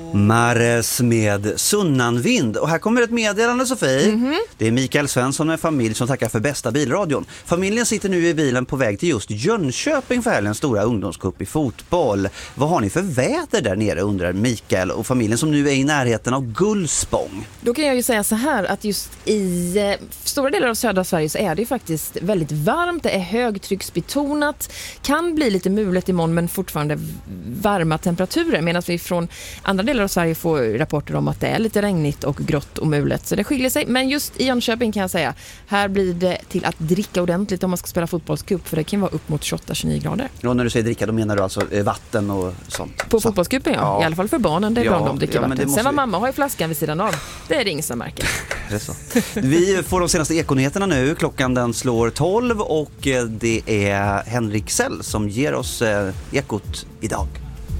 Mares med Sunnanvind. Och här kommer ett meddelande, Sofie. Det är Mikael Svensson med familj som tackar för bästa bilradion. Familjen sitter nu i bilen på väg till just Jönköping för helgens stora ungdomscup i fotboll. Vad har ni för väder där nere, undrar Mikael och familjen som nu är i närheten av Gullspång. Då kan jag ju säga så här att just i stora delar av södra Sverige så är det faktiskt väldigt varmt. Det är högtrycksbetonat. Kan bli lite mulet imorgon men fortfarande varma temperaturer. Medan vi från andra delar av Sverige får rapporter om att det är lite regnigt och grått och mulet. Så det skiljer sig. Men just i Jönköping kan jag säga, här blir det till att dricka ordentligt om man ska spela fotbollscup. För det kan vara upp mot 28-29 grader. Ja, när du säger dricka, då menar du alltså vatten och sånt? På fotbollscupen, ja. I alla fall för barnen. Det är bra om de dricker vatten. Sen vad mamma har i flaskan vid sidan av, det är det ingen som märker. Det är så. Vi får de senaste ekonyheterna nu. Klockan den slår 12 och det är Henrik Sell som ger oss ekot idag.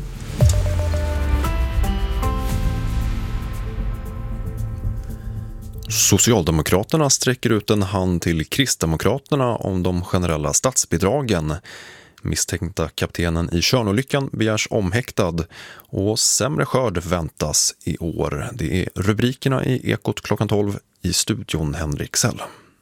Socialdemokraterna sträcker ut en hand till Kristdemokraterna om de generella statsbidragen. Misstänkta kaptenen i Tjörnolyckan begärs omhäktad och sämre skörd väntas i år. Det är rubrikerna i Ekot klockan 12 i studion Henrik Sell.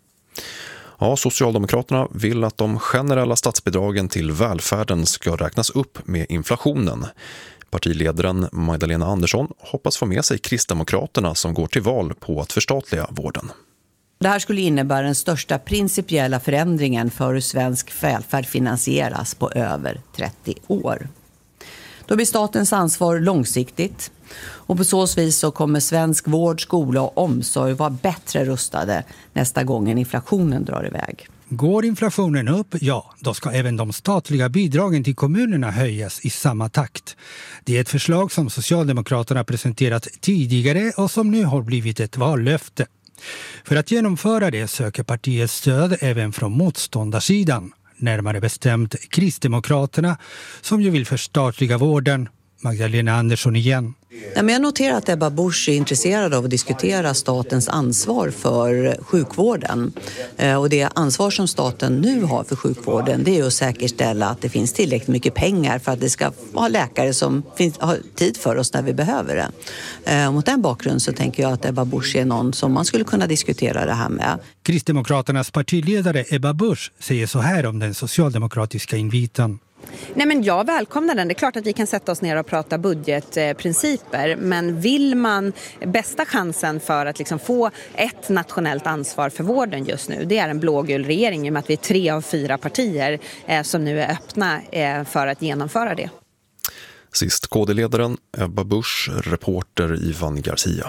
Ja, Socialdemokraterna vill att de generella statsbidragen till välfärden ska räknas upp med inflationen. Partiledaren Magdalena Andersson hoppas få med sig Kristdemokraterna som går till val på att förstatliga vården. Det här skulle innebära den största principiella förändringen för hur svensk välfärd finansieras på över 30 år. Då blir statens ansvar långsiktigt och på så vis så kommer svensk vård, skola och omsorg vara bättre rustade nästa gång inflationen drar iväg. Går inflationen upp, ja, då ska även de statliga bidragen till kommunerna höjas i samma takt. Det är ett förslag som Socialdemokraterna presenterat tidigare och som nu har blivit ett vallöfte. För att genomföra det söker partiet stöd även från motståndarsidan, närmare bestämt Kristdemokraterna som ju vill förstatliga vården. Magdalena Andersson igen. Jag noterar att Ebba Busch är intresserad av att diskutera statens ansvar för sjukvården. Och det ansvar som staten nu har för sjukvården, det är att säkerställa att det finns tillräckligt mycket pengar för att det ska ha läkare som har tid för oss när vi behöver det. Mot den bakgrunden så tänker jag att Ebba Busch är någon som man skulle kunna diskutera det här med. Kristdemokraternas partiledare Ebba Busch säger så här om den socialdemokratiska inviten. Nej, men jag välkomnar den. Det är klart att vi kan sätta oss ner och prata budgetprinciper. Men vill man bästa chansen för att liksom få ett nationellt ansvar för vården just nu, det är en blågul regering i och med att vi är 3 av 4 partier som nu är öppna för att genomföra det. Sist KD-ledaren Ebba Busch, reporter Ivan Garcia.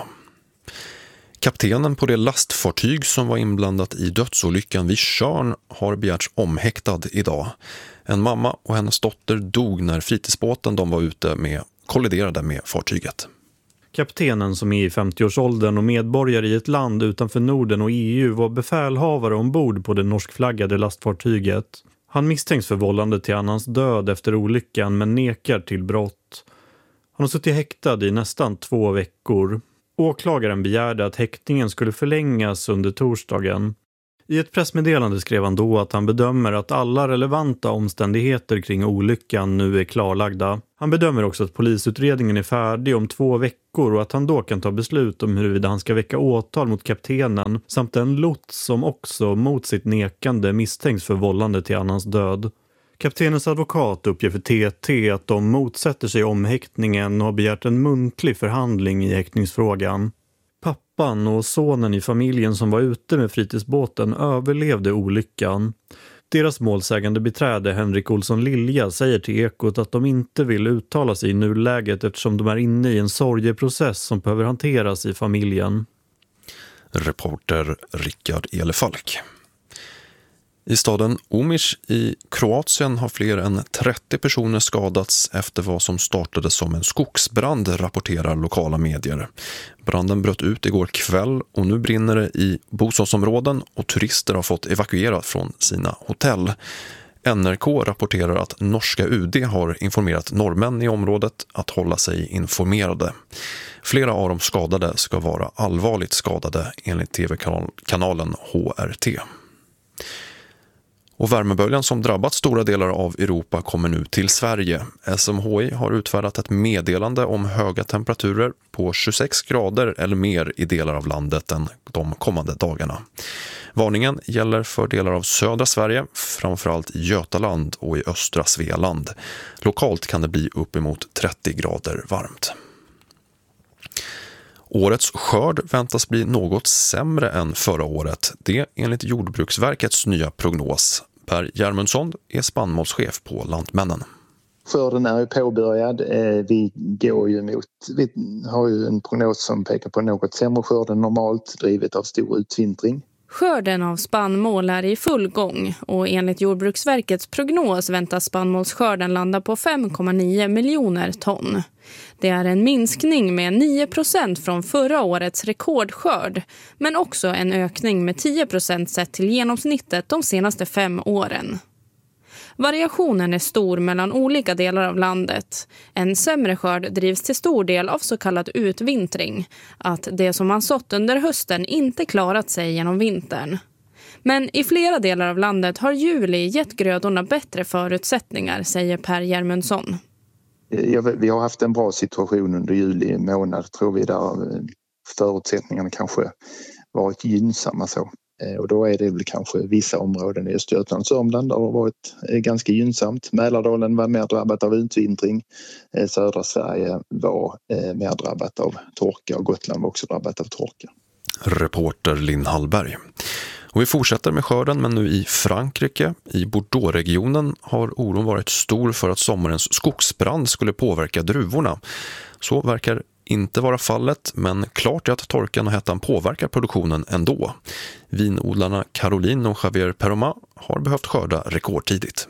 Kaptenen på det lastfartyg som var inblandat i dödsolyckan vid Tjörn har begärts omhäktad idag. En mamma och hennes dotter dog när fritidsbåten de var ute med kolliderade med fartyget. Kaptenen som är i 50-årsåldern och medborgare i ett land utanför Norden och EU var befälhavare ombord på det norskflaggade lastfartyget. Han misstänks för vållande till annans död efter olyckan men nekar till brott. Han har suttit häktad i nästan 2 veckor. Åklagaren begärde att häktningen skulle förlängas under torsdagen. I ett pressmeddelande skrev han då att han bedömer att alla relevanta omständigheter kring olyckan nu är klarlagda. Han bedömer också att polisutredningen är färdig om 2 veckor och att han då kan ta beslut om huruvida han ska väcka åtal mot kaptenen samt en lots som också mot sitt nekande misstänks för vållande till annans död. Kaptenens advokat uppger för TT att de motsätter sig omhäktningen och har begärt en muntlig förhandling i häktningsfrågan. Pappan och sonen i familjen som var ute med fritidsbåten överlevde olyckan. Deras målsägande beträde Henrik Olsson Lilja säger till Ekot att de inte vill uttala sig i nuläget eftersom de är inne i en sorgeprocess som behöver hanteras i familjen. Reporter Rickard Elefalk. I staden Omiš i Kroatien har fler än 30 personer skadats efter vad som startade som en skogsbrand, rapporterar lokala medier. Branden bröt ut igår kväll och nu brinner det i bostadsområden och turister har fått evakuera från sina hotell. NRK rapporterar att norska UD har informerat norrmän i området att hålla sig informerade. Flera av de skadade ska vara allvarligt skadade enligt tv-kanalen HRT. Och värmeböljan som drabbat stora delar av Europa kommer nu till Sverige. SMHI har utfärdat ett meddelande om höga temperaturer på 26 grader eller mer i delar av landet än de kommande dagarna. Varningen gäller för delar av södra Sverige, framförallt i Götaland och i östra Svealand. Lokalt kan det bli uppemot 30 grader varmt. Årets skörd väntas bli något sämre än förra året. Det enligt Jordbruksverkets nya prognos. Per Järmundsson är spannmålschef på Lantmännen. Skörden är ju påbörjad. Vi har ju en prognos som pekar på något sämre skörd än normalt, drivet av stor utvintring. Skörden av spannmål är i full gång och enligt Jordbruksverkets prognos väntas spannmålsskörden landa på 5,9 miljoner ton. Det är en minskning med 9% från förra årets rekordskörd, men också en ökning med 10% sett till genomsnittet de senaste 5 åren. Variationen är stor mellan olika delar av landet. En sämre skörd drivs till stor del av så kallad utvintring, att det som man sått under hösten inte klarat sig genom vintern. Men i flera delar av landet har juli gett grödorna bättre förutsättningar, säger Per Järmundsson. Vi har haft en bra situation under juli månad, tror vi, där förutsättningarna kanske varit gynnsamma så. Och då är det väl kanske vissa områden i Östergötland och Sörmland där det har varit ganska gynnsamt. Mälardalen var mer drabbat av utvintring. Södra Sverige var mer drabbat av torka och Gotland var också drabbat av torka. Reporter Linn Hallberg. Och vi fortsätter med skörden, men nu i Frankrike. I Bordeaux-regionen har oron varit stor för att sommarens skogsbrand skulle påverka druvorna. Så verkar inte vara fallet, men klart är att torkan och hettan påverkar produktionen ändå. Vinodlarna Caroline och Javier Peroma har behövt skörda rekordtidigt.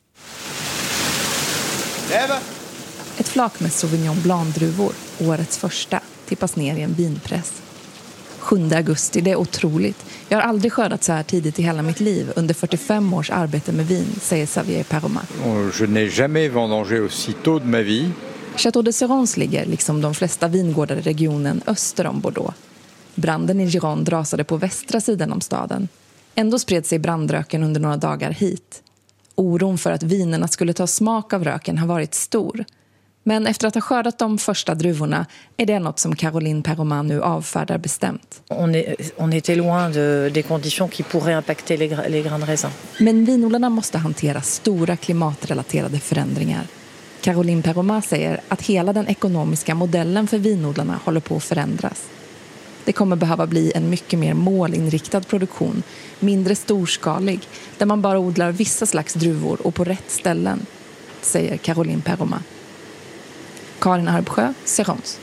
Ett flak med Sauvignon Blanc-druvor, årets första, tippas ner i en vinpress. 7 augusti, det är otroligt. Jag har aldrig skördat så här tidigt i hela mitt liv under 45 års arbete med vin, säger Xavier Peroma. Je n'ai jamais vendangé aussi tôt de ma vie. Château de Serrans ligger, liksom de flesta vingårdar i regionen, öster om Bordeaux. Branden i Gironde rasade på västra sidan om staden. Ändå spred sig brandröken under några dagar hit. Oron för att vinerna skulle ta smak av röken har varit stor. Men efter att ha skördat de första druvorna är det något som Caroline Peroma nu avfärdar bestämt. On était loin des conditions qui pourraient impacter les grains de raisin. Men vinodlarna måste hantera stora klimatrelaterade förändringar. Caroline Peroma säger att hela den ekonomiska modellen för vinodlarna håller på att förändras. Det kommer behöva bli en mycket mer målinriktad produktion, mindre storskalig, där man bara odlar vissa slags druvor och på rätt ställen, säger Caroline Peroma. Karin Arbsjö, Serrans.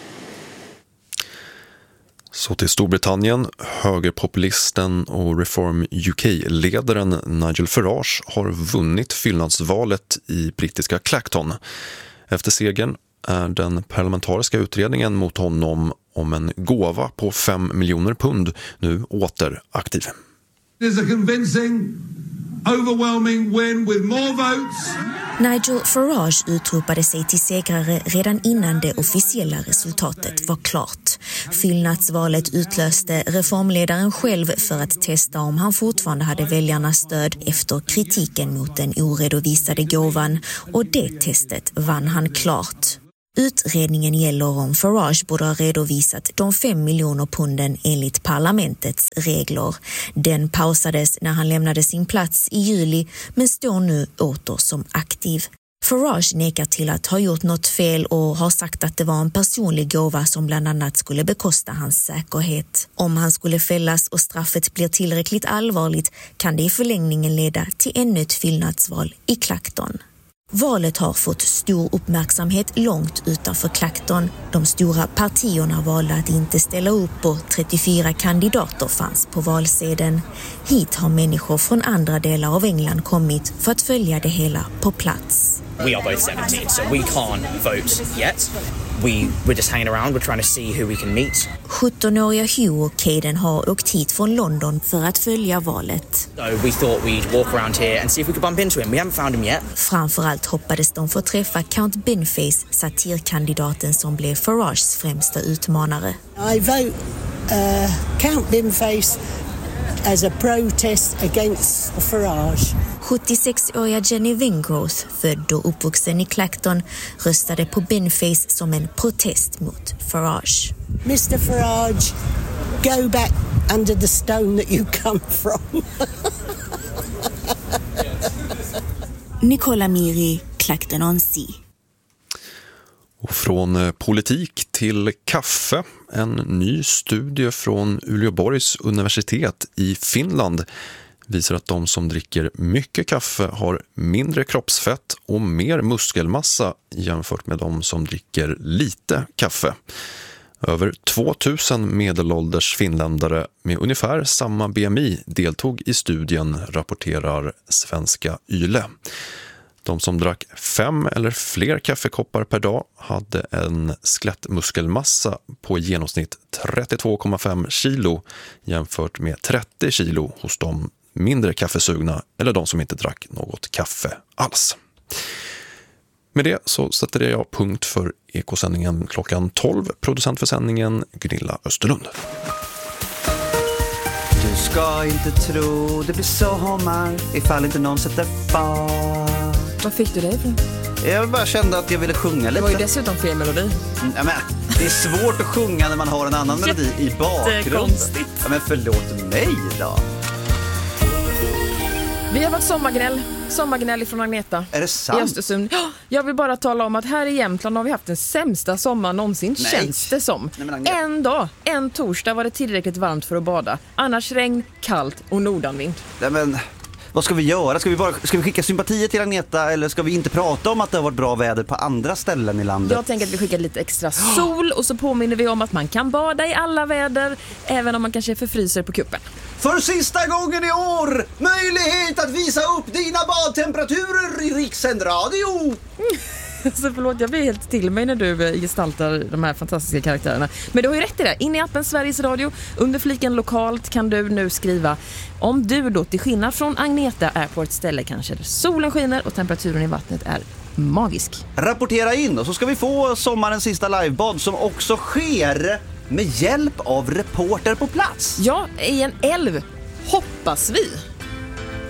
Så till Storbritannien. Högerpopulisten och Reform UK-ledaren Nigel Farage har vunnit fyllnadsvalet i brittiska Clacton. Efter segern är den parlamentariska utredningen mot honom om en gåva på 5 miljoner pund nu åter aktiv. There's a convincing, overwhelming win with more votes. Nigel Farage utropade sig till segrare redan innan det officiella resultatet var klart. Fyllnadsvalet utlöste reformledaren själv för att testa om han fortfarande hade väljarnas stöd efter kritiken mot den oredovisade gåvan, och det testet vann han klart. Utredningen gäller om Farage borde ha redovisat de 5 miljoner punden enligt parlamentets regler. Den pausades när han lämnade sin plats i juli, men står nu åter som aktiv. Farage nekar till att ha gjort något fel och har sagt att det var en personlig gåva som bland annat skulle bekosta hans säkerhet. Om han skulle fällas och straffet blir tillräckligt allvarligt kan det i förlängningen leda till ännu ett fyllnadsval i Clacton. Valet har fått stor uppmärksamhet långt utanför Clacton. De stora partierna valde att inte ställa upp och 34 kandidater fanns på valsedeln. Hit har människor från andra delar av England kommit för att följa det hela på plats. We are both 17, so we can't vote yet. We're just hanging around, we're trying to see who we can meet. 17-åriga Hugh och Caden har åkt hit från London för att följa valet. So we thought we'd walk around here and see if we could bump into him. We haven't found him yet. Framförallt hoppades de få träffa Count Benface, satirkandidaten som blev Farages främsta utmanare. I vote Count Benface as a protest against Farage. 76-åriga Jenny Wingrowth, född och uppvuxen i Clacton, röstade på Benface som en protest mot Farage. Mr Farage, go back under the stone that you come from. Nicola Miri, Clacton-on-Sea. Och från politik till kaffe. En ny studie från Uleåborgs universitet i Finland visar att de som dricker mycket kaffe har mindre kroppsfett och mer muskelmassa jämfört med de som dricker lite kaffe. Över 2000 medelålders finländare med ungefär samma BMI deltog i studien, rapporterar Svenska Yle. De som drack 5 eller fler kaffekoppar per dag hade en skelettmuskelmassa på i genomsnitt 32,5 kilo jämfört med 30 kilo hos de mindre kaffesugna eller de som inte drack något kaffe alls. Med det så sätter jag punkt för Ekosändningen klockan 12. Producent för sändningen Gunilla Österlund. Du ska inte tro det blir sommar ifall inte någon sätter fart. Vad fick du det ifrån? Jag bara kände att jag ville sjunga lite. Det var ju dessutom fel melodi. Ja, men, det är svårt att sjunga när man har en annan melodi i bakgrunden. Ja, men förlåt mig då. Vi har varit sommargnäll från Agneta. Är det sant? I Östersund. Jag vill bara tala om att här i Jämtland har vi haft den sämsta sommar någonsin, känns det som. En dag, en torsdag var det tillräckligt varmt för att bada. Annars regn, kallt och nordanvind. Nej, men vad ska vi göra? Ska vi skicka sympatier till Agneta eller ska vi inte prata om att det har varit bra väder på andra ställen i landet? Jag tänker att vi skickar lite extra sol och så påminner vi om att man kan bada i alla väder även om man kanske förfryser på kuppen. För sista gången i år, möjlighet att visa upp dina badtemperaturer i Rikssänd radio. Så förlåt, jag blir helt till mig när du gestaltar de här fantastiska karaktärerna. Men du har ju rätt i det. In i appen Sveriges Radio, under fliken lokalt kan du nu skriva om du då till skillnad från Agneta är på ett ställe kanske där solen skiner och temperaturen i vattnet är magisk. Rapportera in och så ska vi få sommarens sista livebad som också sker med hjälp av reporter på plats. Ja, i en älv, hoppas vi.